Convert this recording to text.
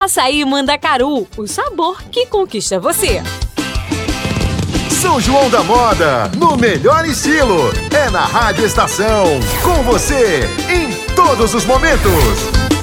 Açaí Mandacaru, o sabor que conquista você. São João da Moda, no melhor estilo. É na Rádio Estação, com você, em todos os momentos.